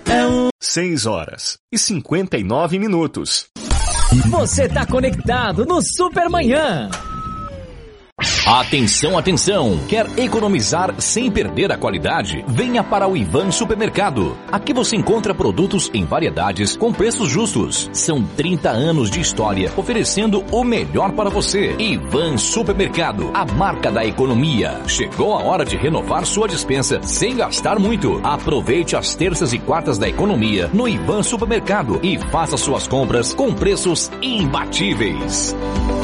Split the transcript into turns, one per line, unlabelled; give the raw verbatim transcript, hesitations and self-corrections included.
É um...
seis horas e cinquenta e nove minutos.
Você tá conectado no Supermanhã.
Atenção, atenção! Quer economizar sem perder a qualidade? Venha para o Ivan Supermercado. Aqui você encontra produtos em variedades com preços justos. São trinta anos de história oferecendo o melhor para você. Ivan Supermercado, a marca da economia. Chegou a hora de renovar sua despensa sem gastar muito. Aproveite as terças e quartas da economia no Ivan Supermercado e faça suas compras com preços imbatíveis.